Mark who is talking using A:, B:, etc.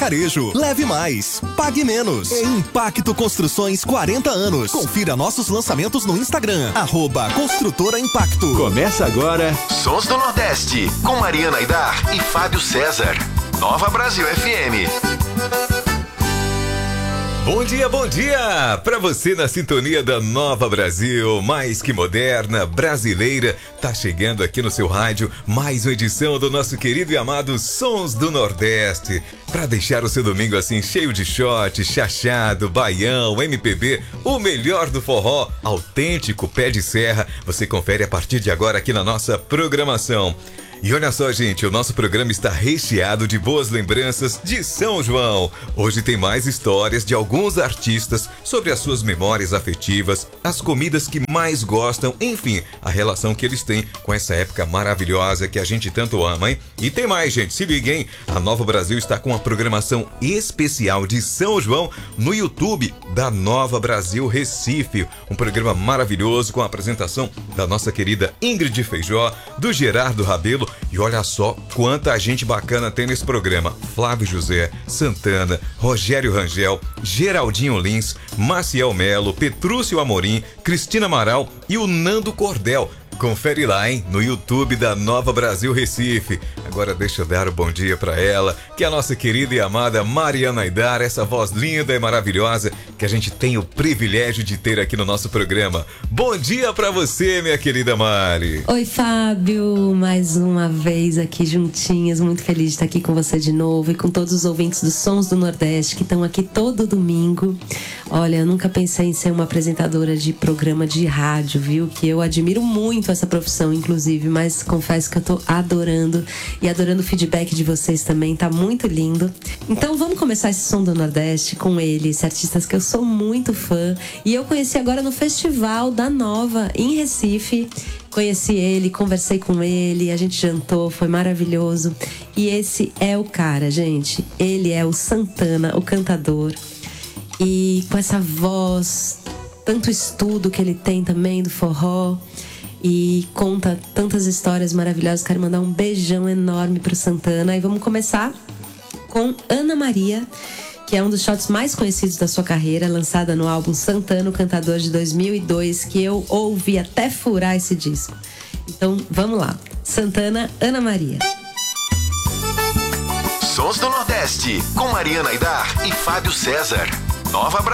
A: Carejo, leve mais, pague menos. Impacto Construções 40 anos. Confira nossos lançamentos no Instagram, @Construtora Impacto.
B: Começa agora
C: Sons do Nordeste, com Mariana Aidar e Fábio César. Nova Brasil FM.
D: Bom dia pra você na sintonia da Nova Brasil, mais que moderna, brasileira. Tá chegando aqui no seu rádio mais uma edição do nosso querido e amado Sons do Nordeste. Pra deixar o seu domingo assim cheio de shot, chachado, baião, MPB, o melhor do forró, autêntico pé de serra, você confere a partir de agora aqui na nossa programação. E olha só, gente, o nosso programa está recheado de boas lembranças de São João. Hoje tem mais histórias de alguns artistas sobre as suas memórias afetivas, as comidas que mais gostam, enfim, a relação que eles têm com essa época maravilhosa que a gente tanto ama, hein? E tem mais, gente, se liguem, hein? A Nova Brasil está com uma programação especial de São João no YouTube da Nova Brasil Recife. Um programa maravilhoso com a apresentação da nossa querida Ingrid Feijó, do Gerardo Rabelo. E olha só quanta gente bacana tem nesse programa. Flávio José, Santana, Rogério Rangel, Geraldinho Lins, Maciel Melo, Petrúcio Amorim, Cristina Amaral e o Nando Cordel. Confere lá, hein? No YouTube da Nova Brasil Recife. Agora deixa eu dar o bom dia pra ela, que é a nossa querida e amada Mariana Aidar, essa voz linda e maravilhosa que a gente tem o privilégio de ter aqui no nosso programa. Bom dia pra você, minha querida Mari.
E: Oi, Fábio, mais uma vez aqui juntinhas, muito feliz de estar aqui com você de novo e com todos os ouvintes dos Sons do Nordeste que estão aqui todo domingo. Olha, eu nunca pensei em ser uma apresentadora de programa de rádio, viu? Que eu admiro muito essa profissão, inclusive, mas confesso que eu tô adorando e adorando o feedback de vocês também, tá muito lindo. Então vamos começar esse Som do Nordeste com ele, esse artista que eu sou muito fã e eu conheci agora no Festival da Nova em Recife. Conheci ele, conversei com ele, a gente jantou, foi maravilhoso. E esse é o cara, gente, ele é o Santana, o cantador. E com essa voz, tanto estudo que ele tem também do forró e conta tantas histórias maravilhosas. Quero mandar um beijão enorme pro Santana. E vamos começar com Ana Maria, que é um dos shots mais conhecidos da sua carreira, lançada no álbum Santana, o Cantador, de 2002, que eu ouvi até furar esse disco. Então vamos lá, Santana, Ana Maria.
C: Sons do Nordeste, com Mariana Aidar e Fábio César. Nova Brasil.